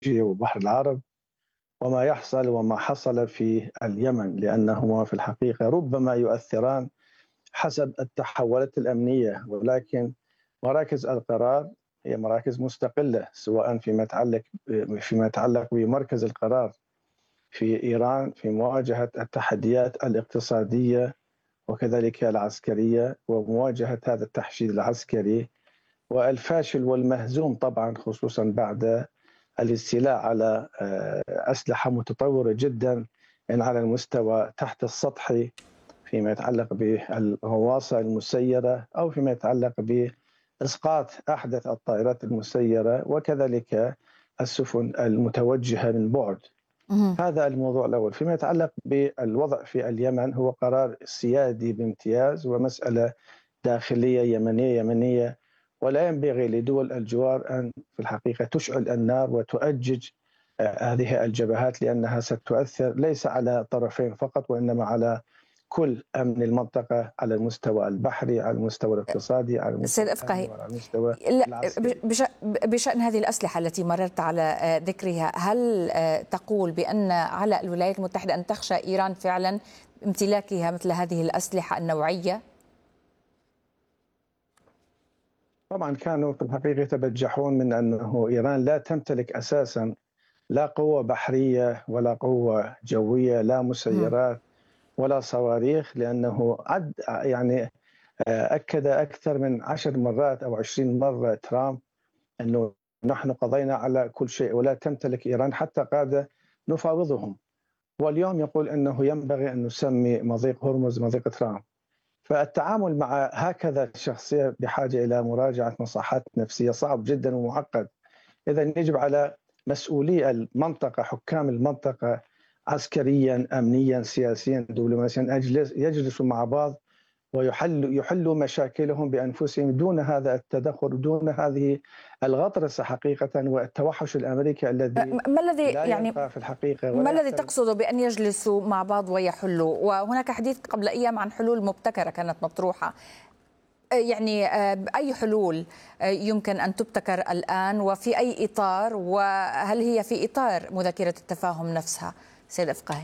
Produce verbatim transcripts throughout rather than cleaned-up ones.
وبحر العرب وما يحصل وما حصل في اليمن، لأنهما في الحقيقة ربما يؤثران حسب التحولات الأمنية، ولكن مراكز القرار هي مراكز مستقلة، سواء فيما يتعلق فيما يتعلق بمركز القرار في إيران في مواجهة التحديات الاقتصادية وكذلك العسكرية ومواجهة هذا التحشيد العسكري والفاشل والمهزوم طبعا، خصوصا بعد الاستيلاء على أسلحة متطورة جدا يعني على المستوى تحت السطحي فيما يتعلق بالغواصة المسيرة أو فيما يتعلق بإسقاط أحدث الطائرات المسيرة وكذلك السفن المتوجهة من بعد. هذا الموضوع الأول. فيما يتعلق بالوضع في اليمن هو قرار سيادي بامتياز ومسألة داخلية يمنية يمنية، ولا ينبغي لدول الجوار أن في الحقيقة تشعل النار وتؤجج هذه الجبهات، لأنها ستؤثر ليس على طرفين فقط وإنما على كل أمن المنطقة على المستوى البحري، على المستوى الاقتصادي، على المستوى الأفقهي، على المستوى العسكري. بشأن هذه الأسلحة التي مررت على ذكرها، هل تقول بأن على الولايات المتحدة أن تخشى إيران فعلا امتلاكها مثل هذه الأسلحة النوعية؟ طبعا كانوا في الحقيقة يتبجحون من أنه إيران لا تمتلك أساسا لا قوة بحرية ولا قوة جوية، لا مسيرات ولا صواريخ، لأنه عد يعني أكد أكثر من عشر مرات أو عشرين مرة ترامب أنه نحن قضينا على كل شيء ولا تمتلك إيران، حتى قاد نفاوضهم، واليوم يقول أنه ينبغي أن نسمي مضيق هرمز مضيق ترامب. فالتعامل مع هكذا شخصية بحاجة إلى مراجعة مصحات نفسية صعب جدا ومعقد. إذا يجب على مسؤولي المنطقة، حكام المنطقة عسكريا أمنيا سياسيا دبلوماسيا، يجلسوا مع بعض ويحلوا يحلوا مشاكلهم بأنفسهم دون هذا التدخل، دون هذه الغطرسة حقيقة والتوحش الأمريكي الذي ما الذي لا يعني يبقى في الحقيقة. ما الذي تقصد بأن يجلسوا مع بعض ويحلوا؟ وهناك حديث قبل أيام عن حلول مبتكرة كانت مطروحة، يعني أي حلول يمكن أن تبتكر الآن وفي أي إطار، وهل هي في إطار مذكرة التفاهم نفسها سيد أفقهي؟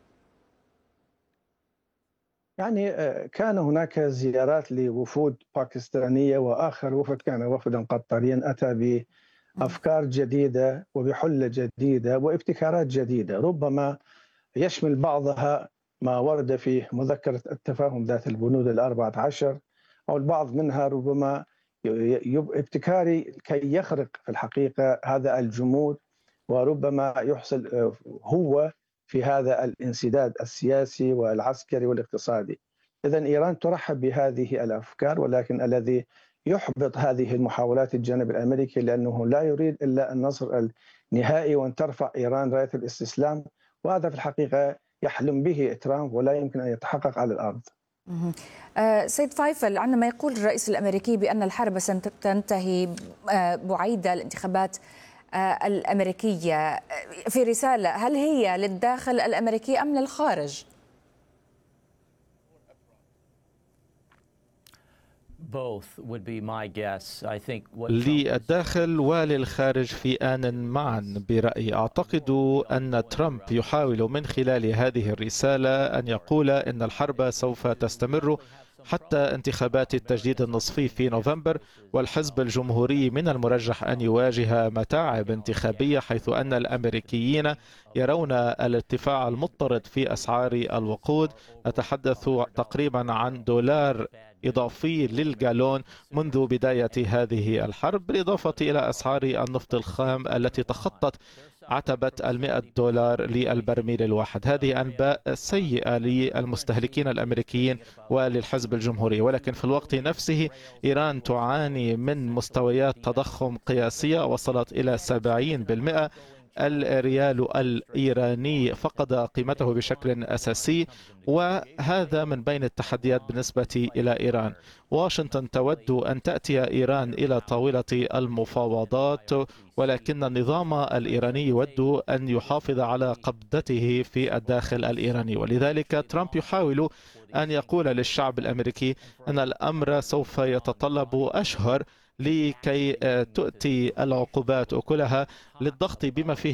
يعني كان هناك زيارات لوفود باكستانية، وآخر وفد كان وفدا قطريا أتى بأفكار جديدة وبحلة جديدة وابتكارات جديدة، ربما يشمل بعضها ما ورد في مذكرة التفاهم ذات البنود الأربعة عشر، أو البعض منها ربما ابتكاري كي يخرق في الحقيقة هذا الجمود، وربما يحصل هو في هذا الانسداد السياسي والعسكري والاقتصادي. إذن إيران ترحب بهذه الأفكار، ولكن الذي يحبط هذه المحاولات الجانب الأمريكي لأنه لا يريد إلا النصر النهائي وأن ترفع إيران راية الاستسلام، وهذا في الحقيقة يحلم به ترامب ولا يمكن أن يتحقق على الأرض. سيد فايفل، عندما يقول الرئيس الأمريكي بأن الحرب ستنتهي بعيد الانتخابات الأمريكية، في رسالة هل هي للداخل الأمريكي أم للخارج؟ للداخل وللخارج في آن معا برأيي. أعتقد أن ترامب يحاول من خلال هذه الرسالة أن يقول أن الحرب سوف تستمر حتى انتخابات التجديد النصفي في نوفمبر، والحزب الجمهوري من المرجح أن يواجه متاعب انتخابية، حيث أن الأمريكيين يرون الارتفاع المضطرد في أسعار الوقود. نتحدث تقريبا عن دولار إضافي للجالون منذ بداية هذه الحرب، بالإضافة إلى أسعار النفط الخام التي تخطت عتبة المئة دولار للبرميل الواحد. هذه أنباء سيئة للمستهلكين الأمريكيين وللحزب الجمهوري، ولكن في الوقت نفسه إيران تعاني من مستويات تضخم قياسية وصلت إلى سبعين بالمئة. الريال الإيراني فقد قيمته بشكل أساسي، وهذا من بين التحديات بالنسبة إلى إيران. واشنطن تود أن تأتي إيران إلى طاولة المفاوضات، ولكن النظام الإيراني يود أن يحافظ على قبضته في الداخل الإيراني، ولذلك ترامب يحاول أن يقول للشعب الأمريكي أن الأمر سوف يتطلب أشهر لكي تؤتي العقوبات أكلها للضغط بما فيه